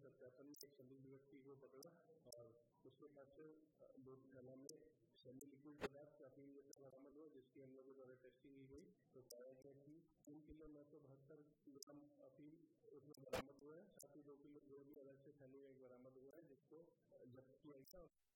सत्यापन में एक संदिग्ध व्यक्ति को पकड़ा और उसके पास से 2 थैला में सेमी लिक्विड पदार्थ अफीम जैसा बरामद हुआ, जिसकी हम लोगों द्वारा टेस्टिंग की गई तो पाया गया कि 3 किलो 972 ग्राम अफीम उसमें बरामद हुआ है। साथ ही 2 किलो जो भी अलग से थैली में बरामद हुआ है, जिसको जब्त किया गया।